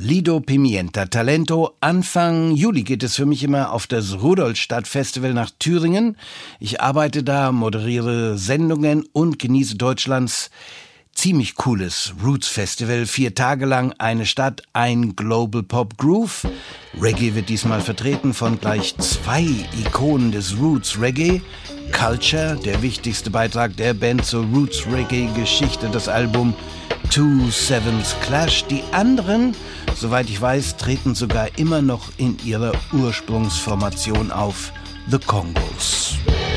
Lido Pimienta Talento. Anfang Juli geht es für mich immer auf das Rudolstadt-Festival nach Thüringen. Ich arbeite da, moderiere Sendungen und genieße Deutschlands ziemlich cooles Roots-Festival. 4 Tage lang eine Stadt, ein Global Pop Groove. Reggae wird diesmal vertreten von gleich 2 Ikonen des Roots Reggae. Culture, der wichtigste Beitrag der Band zur Roots Reggae Geschichte, das Album Two Sevens Clash. Die anderen, soweit ich weiß, treten sogar immer noch in ihrer Ursprungsformation auf, The Congos.